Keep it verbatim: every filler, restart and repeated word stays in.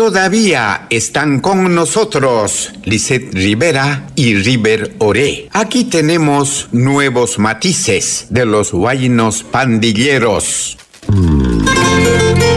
Todavía están con nosotros Lisette Rivera y River Oré. Aquí tenemos nuevos matices de los huaynos pandilleros.